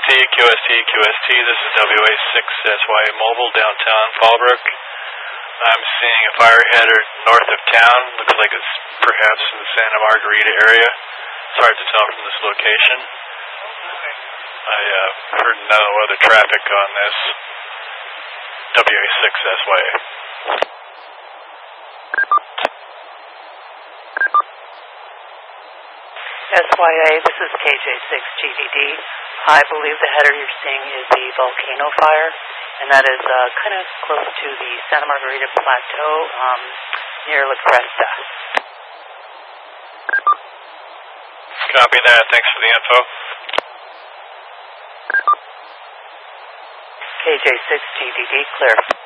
QST, this is WA6SY Mobile, downtown Fallbrook. I'm seeing a fire header north of town. Looks like it's perhaps in the Santa Margarita area. It's hard to tell from this location. I heard no other traffic on this. WA6SY. SYA, this is KJ6GDD. I believe the header you're seeing is the Volcano Fire, and that is kind of close to the Santa Margarita Plateau near La Cresta. Copy that. Thanks for the info. KJ6GDD, clear.